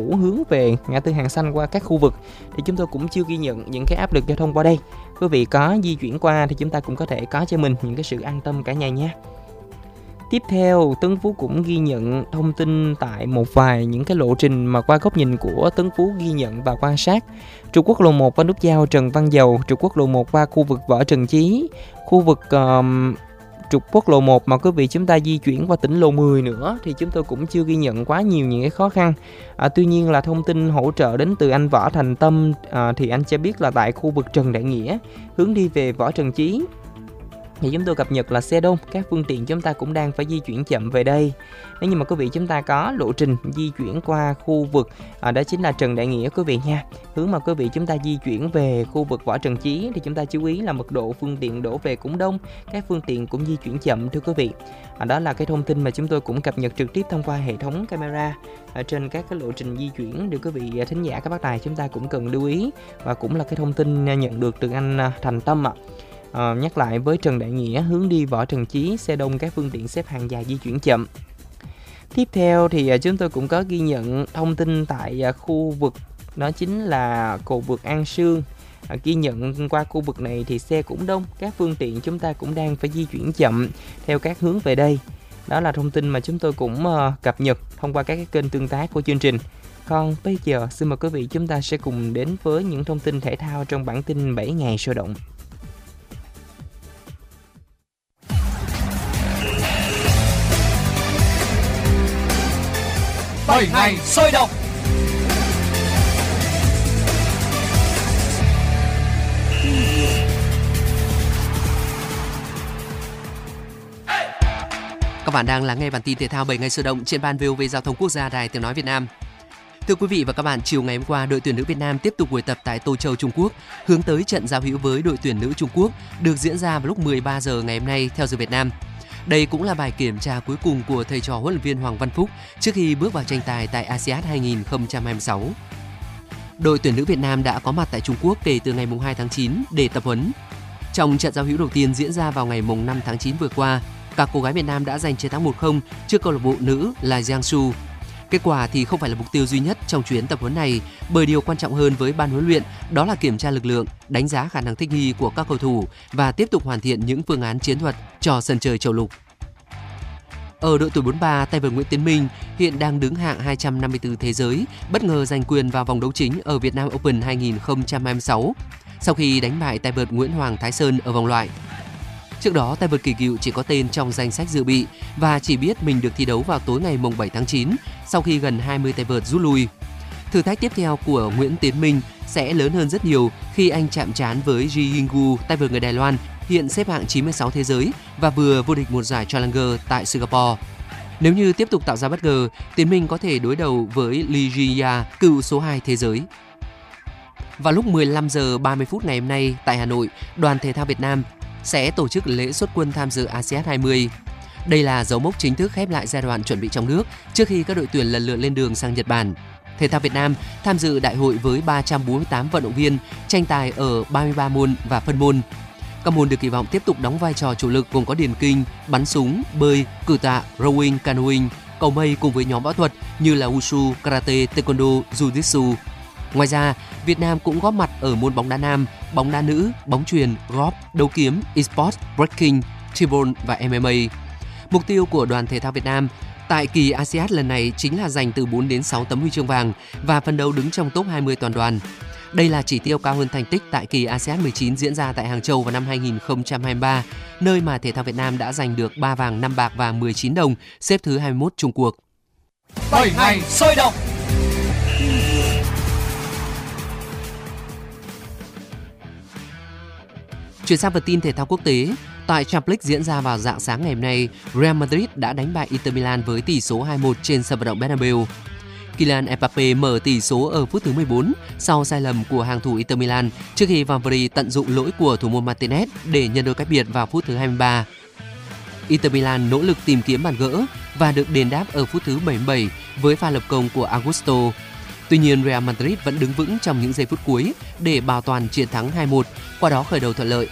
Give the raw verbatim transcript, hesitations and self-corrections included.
thủ hướng về ngã tư Hàng Xanh qua các khu vực thì chúng tôi cũng chưa ghi nhận những cái áp lực giao thông qua đây. Quý vị có di chuyển qua thì chúng ta cũng có thể có cho mình những cái sự an tâm cả nhà nha. Tiếp theo, Tấn Phú cũng ghi nhận thông tin tại một vài những cái lộ trình mà qua góc nhìn của Tấn Phú ghi nhận và quan sát. Trục quốc lộ một qua nút giao Trần Văn Dầu, trục quốc lộ một qua khu vực Võ Trần Chí, khu vực um, trục quốc lộ một mà quý vị chúng ta di chuyển qua tỉnh Lộ mười nữa thì chúng tôi cũng chưa ghi nhận quá nhiều những cái khó khăn. À, tuy nhiên là thông tin hỗ trợ đến từ anh Võ Thành Tâm à, thì anh cho biết là tại khu vực Trần Đại Nghĩa hướng đi về Võ Trần Chí thì chúng tôi cập nhật là xe đông, các phương tiện chúng ta cũng đang phải di chuyển chậm về đây. Nếu như mà quý vị chúng ta có lộ trình di chuyển qua khu vực à, đó chính là Trần Đại Nghĩa quý vị nha. Hướng mà quý vị chúng ta di chuyển về khu vực Võ Trần Chí thì chúng ta chú ý là mật độ phương tiện đổ về cũng đông, các phương tiện cũng di chuyển chậm thưa quý vị. À, đó là cái thông tin mà chúng tôi cũng cập nhật trực tiếp thông qua hệ thống camera ở trên các cái lộ trình di chuyển để quý vị thính giả các bác tài chúng ta cũng cần lưu ý, và cũng là cái thông tin nhận được từ anh Thành Tâm ạ. À. À, nhắc lại với Trần Đại Nghĩa hướng đi Võ Trần Chí xe đông, các phương tiện xếp hàng dài di chuyển chậm. Tiếp theo thì à, chúng tôi cũng có ghi nhận thông tin tại à, khu vực đó chính là cầu vượt An Sương. À, ghi nhận qua khu vực này thì xe cũng đông, các phương tiện chúng ta cũng đang phải di chuyển chậm theo các hướng về đây. Đó là thông tin mà chúng tôi cũng uh, cập nhật thông qua các cái kênh tương tác của chương trình. Còn bây giờ xin mời quý vị chúng ta sẽ cùng đến với những thông tin thể thao trong bản tin bảy ngày sôi động. bảy ngày sôi động. Các bạn đang lắng nghe bản tin thể thao bảy ngày sôi động trên ban vê o vê Giao thông Quốc gia Đài Tiếng nói Việt Nam. Thưa quý vị và các bạn, chiều ngày hôm qua, đội tuyển nữ Việt Nam tiếp tục buổi tập tại Tô Châu, Trung Quốc, hướng tới trận giao hữu với đội tuyển nữ Trung Quốc được diễn ra vào lúc mười ba giờ ngày hôm nay theo giờ Việt Nam. Đây cũng là bài kiểm tra cuối cùng của thầy trò huấn luyện viên Hoàng Văn Phúc trước khi bước vào tranh tài tại a si át hai không hai sáu. Đội tuyển nữ Việt Nam đã có mặt tại Trung Quốc kể từ ngày hai tháng chín để tập huấn. Trong trận giao hữu đầu tiên diễn ra vào ngày năm tháng chín vừa qua, các cô gái Việt Nam đã giành chiến thắng một không trước câu lạc bộ nữ là Jiangsu. Kết quả thì không phải là mục tiêu duy nhất trong chuyến tập huấn này, bởi điều quan trọng hơn với ban huấn luyện đó là kiểm tra lực lượng, đánh giá khả năng thích nghi của các cầu thủ và tiếp tục hoàn thiện những phương án chiến thuật cho sân chơi châu lục. Ở độ tuổi bốn mươi ba, tay vợt Nguyễn Tiến Minh hiện đang đứng hạng hai trăm năm mươi tư thế giới, bất ngờ giành quyền vào vòng đấu chính ở Việt Nam Open hai không hai sáu sau khi đánh bại tay vợt Nguyễn Hoàng Thái Sơn ở vòng loại. Trước đó, tay vợt kỳ cựu chỉ có tên trong danh sách dự bị và chỉ biết mình được thi đấu vào tối ngày bảy tháng chín sau khi gần hai mươi tay vợt rút lui. Thử thách tiếp theo của Nguyễn Tiến Minh sẽ lớn hơn rất nhiều khi anh chạm trán với Ji Yinggu, tay vợt người Đài Loan, hiện xếp hạng chín mươi sáu thế giới và vừa vô địch một giải Challenger tại Singapore. Nếu như tiếp tục tạo ra bất ngờ, Tiến Minh có thể đối đầu với Lee Ji-ya, cựu số hai thế giới. Vào lúc mười lăm giờ ba mươi phút ngày hôm nay tại Hà Nội, Đoàn Thể thao Việt Nam sẽ tổ chức lễ xuất quân tham dự a si át hai mươi. Đây là dấu mốc chính thức khép lại giai đoạn chuẩn bị trong nước trước khi các đội tuyển lần lượt lên đường sang Nhật Bản. Thể thao Việt Nam tham dự đại hội với ba trăm bốn mươi tám vận động viên, tranh tài ở ba mươi ba môn và phân môn. Các môn được kỳ vọng tiếp tục đóng vai trò chủ lực gồm có điền kinh, bắn súng, bơi, cử tạ, rowing, canoeing, cầu mây cùng với nhóm võ thuật như là wushu, karate, taekwondo, jiu-jitsu. Ngoài ra, Việt Nam cũng góp mặt ở môn bóng đá nam, bóng đá nữ, bóng chuyền, golf, đấu kiếm, esports, breaking, t-ball và em em a. Mục tiêu của Đoàn Thể thao Việt Nam tại kỳ a si át lần này chính là giành từ bốn đến sáu tấm huy chương vàng và phấn đấu đứng trong top hai mươi toàn đoàn. Đây là chỉ tiêu cao hơn thành tích tại kỳ a si át mười chín diễn ra tại Hàng Châu vào năm hai không hai ba, nơi mà Thể thao Việt Nam đã giành được ba vàng, năm bạc và mười chín đồng, xếp thứ hai mươi mốt chung cuộc. bảy ngày sôi động. Chuyển sang phần tin thể thao quốc tế, tại Champions League diễn ra vào rạng sáng ngày hôm nay, Real Madrid đã đánh bại Inter Milan với tỷ số hai một trên sân vận động Bernabeu. Kylian Mbappé mở tỷ số ở phút thứ mười bốn sau sai lầm của hàng thủ Inter Milan trước khi Valverde tận dụng lỗi của thủ môn Martinez để nhận được cách biệt vào phút thứ hai mươi ba. Inter Milan nỗ lực tìm kiếm bàn gỡ và được đền đáp ở phút thứ bảy mươi bảy với pha lập công của Augusto. Tuy nhiên, Real Madrid vẫn đứng vững trong những giây phút cuối để bảo toàn chiến thắng hai một, qua đó khởi đầu thuận lợi